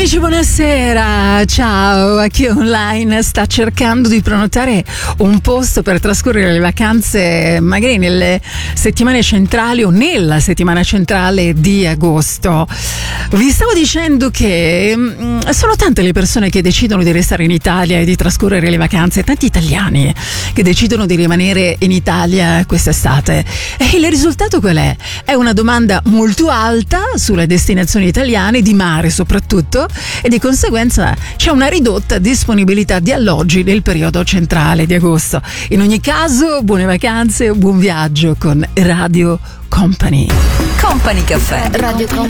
Amici, buonasera, ciao. A chi online sta cercando di prenotare un posto per trascorrere le vacanze magari nelle settimane centrali o nella settimana centrale di agosto. Vi stavo dicendo che sono tante le persone che decidono di restare in Italia e di trascorrere le vacanze, tanti italiani che decidono di rimanere in Italia quest'estate. E il risultato qual è? È una domanda molto alta sulle destinazioni italiane, di mare soprattutto, e di conseguenza c'è una ridotta disponibilità di alloggi nel periodo centrale di agosto. In ogni caso, buone vacanze, buon viaggio con Radio Company. Company Caffè. Radio Company.